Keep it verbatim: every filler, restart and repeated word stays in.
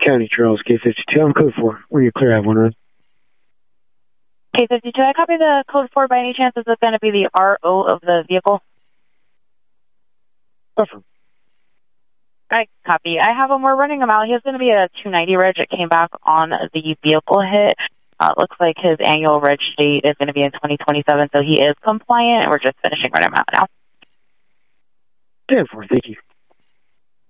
County, Charles, K fifty-two. I'm code four. Where you clear, I have one run. K fifty-two, I copy the code four by any chance. Is it going to be the R O of the vehicle? Buffer. I copy. I have him. We're running him out. He was going to be a two ninety reg. It came back on the vehicle hit. Uh, looks like his annual reg date is going to be in twenty twenty-seven, so he is compliant, and we're just finishing running him out now. ten four, thank you.